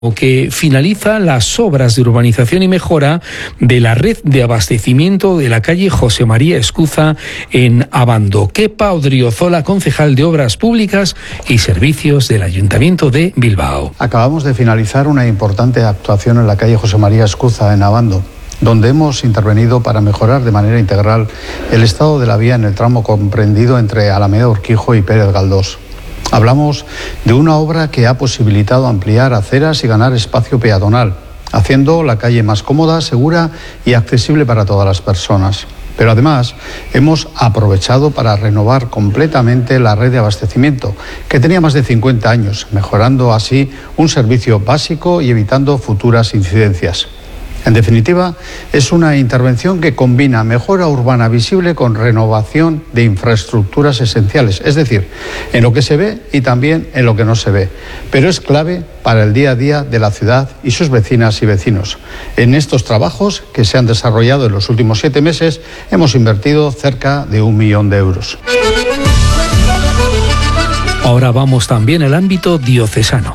que finaliza las obras de urbanización y mejora de la red de abastecimiento de la calle José María Escuza en Abando. Kepa Odriozola, concejal de Obras Públicas y Servicios del Ayuntamiento de Bilbao. Acabamos de finalizar una importante actuación en la calle José María Escuza en Abando, donde hemos intervenido para mejorar de manera integral el estado de la vía en el tramo comprendido entre Alameda Urquijo y Pérez Galdós. Hablamos de una obra que ha posibilitado ampliar aceras y ganar espacio peatonal, haciendo la calle más cómoda, segura y accesible para todas las personas. Pero además hemos aprovechado para renovar completamente la red de abastecimiento, que tenía más de 50 años, mejorando así un servicio básico y evitando futuras incidencias. En definitiva, es una intervención que combina mejora urbana visible con renovación de infraestructuras esenciales, es decir, en lo que se ve y también en lo que no se ve, pero es clave para el día a día de la ciudad y sus vecinas y vecinos. En estos trabajos, que se han desarrollado en los últimos 7 meses, hemos invertido cerca de 1 millón de euros. Ahora vamos también al ámbito diocesano.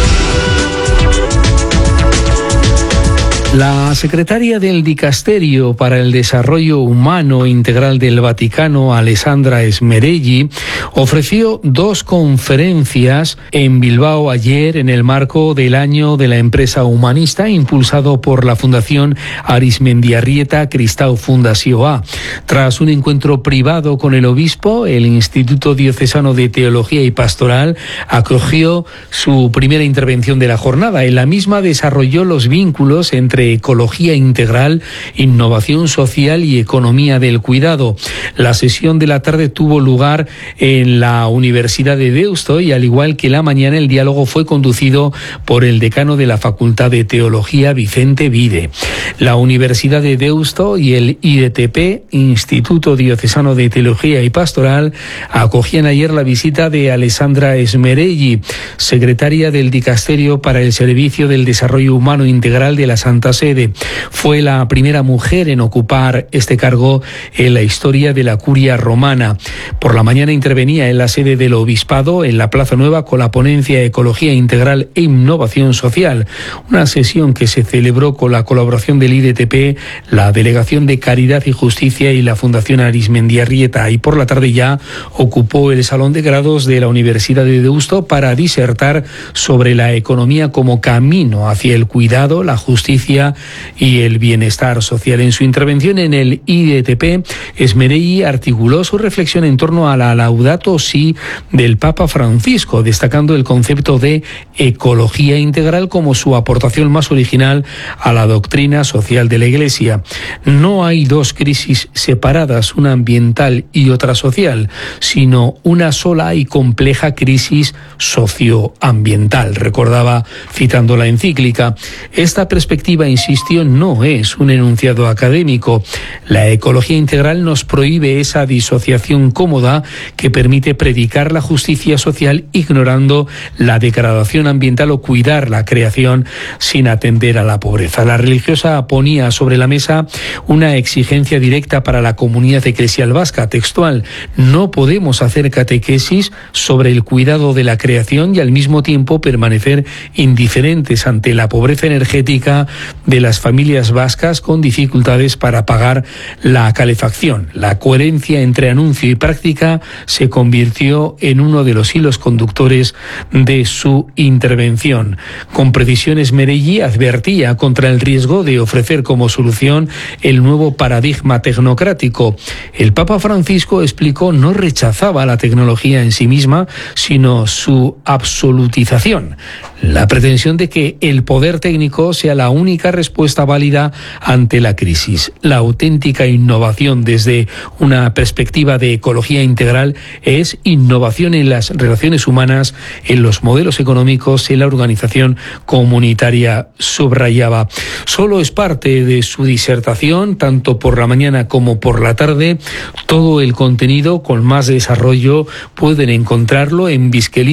La secretaria del Dicasterio para el Desarrollo Humano Integral del Vaticano, Alessandra Smerelli, ofreció 2 conferencias en Bilbao ayer en el marco del Año de la Empresa Humanista, impulsado por la Fundación Arizmendiarrieta Cristau Fundazioa. Tras un encuentro privado con el obispo, el Instituto Diocesano de Teología y Pastoral acogió su primera intervención de la jornada. En la misma desarrolló los vínculos entre ecología integral, innovación social y economía del cuidado. La sesión de la tarde tuvo lugar en la Universidad de Deusto y, al igual que la mañana, el diálogo fue conducido por el decano de la Facultad de Teología, Vicente Vide. La Universidad de Deusto y el IDTP, Instituto Diocesano de Teología y Pastoral, acogían ayer la visita de Alessandra Smerelli, secretaria del Dicasterio para el Servicio del Desarrollo Humano Integral de la Santa Sede. Fue la primera mujer en ocupar este cargo en la historia de la Curia romana. Por la mañana intervenía en la sede del Obispado, en la Plaza Nueva, con la ponencia Ecología Integral e Innovación Social, una sesión que se celebró con la colaboración del IDTP, la Delegación de Caridad y Justicia y la Fundación Arizmendiarrieta, y por la tarde ya ocupó el Salón de Grados de la Universidad de Deusto para disertar sobre la economía como camino hacia el cuidado, la justicia y el bienestar social. En su intervención en el IDTP, Smerelli articuló su reflexión en torno a la Laudato Si del Papa Francisco, destacando el concepto de ecología integral como su aportación más original a la doctrina social de la Iglesia. No hay 2 crisis separadas, una ambiental y otra social, sino una sola y compleja crisis socioambiental, recordaba citando la encíclica. Esta perspectiva, insistió, no es un enunciado académico. La ecología integral nos prohíbe esa disociación cómoda que permite predicar la justicia social ignorando la degradación ambiental o cuidar la creación sin atender a la pobreza. La religiosa ponía sobre la mesa una exigencia directa para la comunidad eclesial vasca, textual: no podemos hacer catequesis sobre el cuidado de la creación y al mismo tiempo permanecer indiferentes ante la pobreza energética de las familias vascas con dificultades para pagar la calefacción. La coherencia entre anuncio y práctica se convirtió en uno de los hilos conductores de su intervención. Con precisión, Smerelli advertía contra el riesgo de ofrecer como solución el nuevo paradigma tecnocrático. El Papa Francisco, explicó, no rechazaba la tecnología en sí misma, sino su absolutización. La pretensión de que el poder técnico sea la única respuesta válida ante la crisis. La auténtica innovación desde una perspectiva de ecología integral es innovación en las relaciones humanas, en los modelos económicos, en la organización comunitaria, subrayaba. Solo es parte de su disertación, tanto por la mañana como por la tarde. Todo el contenido con más desarrollo pueden encontrarlo en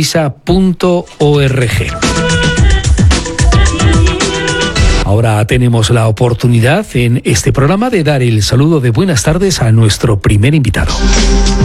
biskelisa.org. Ahora tenemos la oportunidad en este programa de dar el saludo de buenas tardes a nuestro primer invitado.